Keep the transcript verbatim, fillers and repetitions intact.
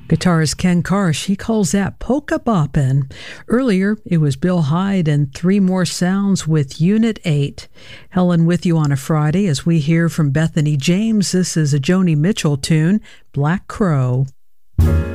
Guitarist Ken Karsh, he calls that polka boppin'. Earlier, it was Bill Hyde and Three More Sounds with Unit eight. Helen with you on a Friday as we hear from Bethany James. This is a Joni Mitchell tune, Black Crow.